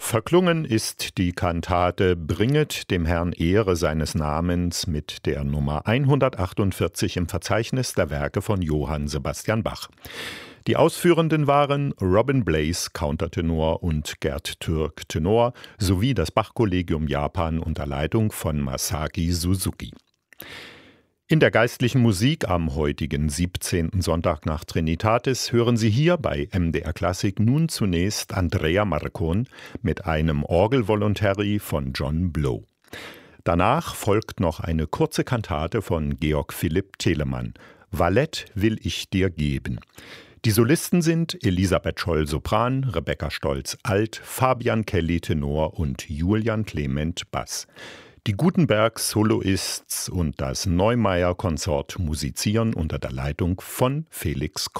Verklungen ist die Kantate »Bringet dem Herrn Ehre seines Namens« mit der Nummer 148 im Verzeichnis der Werke von Johann Sebastian Bach. Die Ausführenden waren Robin Blaze, Countertenor, und Gerd Türk, Tenor, sowie das Bach-Kollegium Japan unter Leitung von Masaki Suzuki. In der geistlichen Musik am heutigen 17. Sonntag nach Trinitatis hören Sie hier bei MDR Klassik nun zunächst Andrea Marcon mit einem Orgelvolontary von John Blow. Danach folgt noch eine kurze Kantate von Georg Philipp Telemann, »Valett will ich dir geben«. Die Solisten sind Elisabeth Scholl Sopran, Rebecca Stolz Alt, Fabian Kelly Tenor und Julian Clement Bass. Die Gutenberg Soloists und das Neumeier Konsort musizieren unter der Leitung von Felix